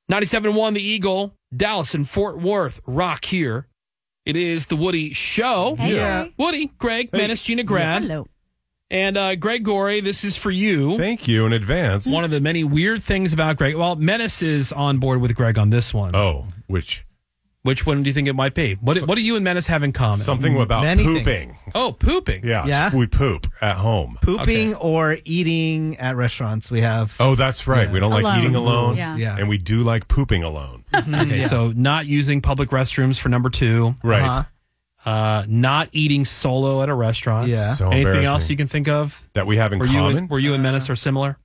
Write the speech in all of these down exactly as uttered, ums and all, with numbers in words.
ninety-seven point one The Eagle, Dallas and Fort Worth, rock here. It is the Woody Show. Hey. Yeah. Woody, Greg, Hey. Menace, Gina, Grad. Hello. And uh, Greg Gorey, this is for you. Thank you in advance. One of the many weird things about Greg. Well, Menace is on board with Greg on this one. Oh, which Which one do you think it might be? What What do you and Menace have in common? something about Many pooping. Oh, pooping. Yeah, Yeah. we poop at home. Pooping or eating at restaurants. We have. Oh, that's right. Yeah. We don't like Alone. eating alone, Yeah. Yeah. and we do like pooping alone. Okay, Yeah. so not using public restrooms for number two. Right. Uh-huh. Uh, not eating solo at a restaurant. Yeah. So Anything embarrassing. else you can think of? That we have in Were you common? and, were you and Menace are similar?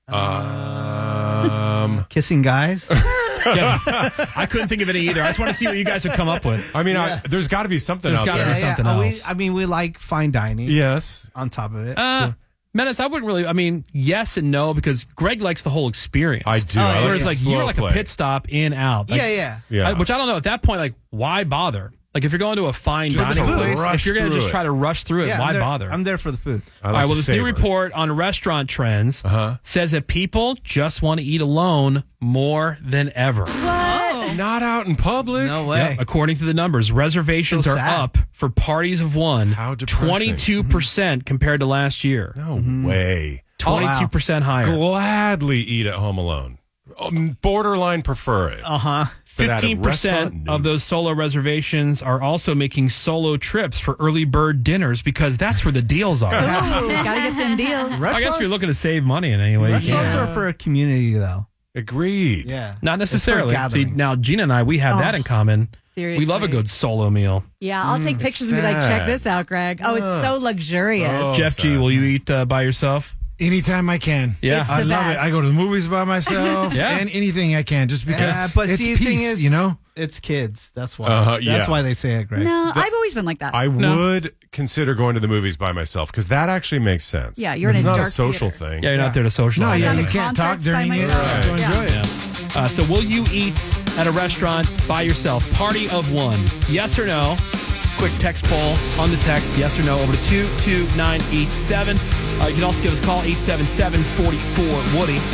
um, Kissing guys. Yeah. I couldn't think of any either. I just want to see what you guys would come up with. I mean, I, there's got to be something There's out gotta there. be something Oh, we- else. I mean, we like fine dining. Yes. On top of it. Uh, Menace, I wouldn't really. I mean, yes and no, because Greg likes the whole experience. I do. Oh, I yeah. Whereas, the like, slow you're like play. a pit stop in out. Like, yeah, yeah. Yeah. I- which I don't know. At that point, like, why bother? Like, if you're going to a fine Just dining to place, rush if you're going to through just it. try to rush through it, Yeah, why I'm there, bother? I'm there for the food. I All like right, well, to this new savor it. report on restaurant trends Uh-huh. says that people just want to eat alone more than ever. Not out in public. No way. Yep, according to the numbers, reservations So are sad. up for parties of one. How depressing. twenty-two percent compared to last year. No way. twenty-two percent higher. Gladly eat at home alone. Um, borderline prefer it. Uh huh. But at a fifteen percent restaurant, no. of those solo reservations are also making solo trips for early bird dinners because that's where the deals are. Ooh, gotta get them deals. I guess if you're looking to save money in any way, you Restaurants can. are for a community, though. Agreed. Yeah. Not necessarily. It's for See, gatherings. now Gina and I, we have Oh, that in common. seriously. We love a good solo meal. Yeah, I'll take pictures and be like, sad. check this out, Greg. Oh, it's so luxurious. so- Jeff G, sad. will you eat uh, by yourself? Anytime I can. Yeah. It's I the love best. it. I go to the movies by myself Yeah. and anything I can just because Yeah, but it's see, the peace, thing is- you know? It's kids. That's why. Uh-huh, That's yeah. why they say it, Greg. No, I've always been like that. I No. would consider going to the movies by myself because that actually makes sense. Yeah, you're in it's a not dark a social theater. thing. Yeah, you're not there to No, socialize. yeah, gone you to can't talk concerts by during it. myself. Just go Yeah. enjoy it. Uh, so will you eat at a restaurant by yourself? Party of one. Yes or no? Quick text poll on the text. Yes or no over to two two nine eight seven. Uh, you can also give us a call eight seven seven, four four, Woody.